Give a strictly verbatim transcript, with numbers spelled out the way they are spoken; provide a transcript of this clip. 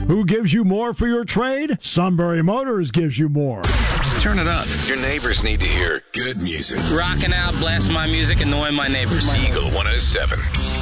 Who gives you more for your trade? Sunbury Motors gives you more. Turn it up. Your neighbors need to hear good music. Rocking out, blasting my music, annoying my neighbors. Eagle one oh seven.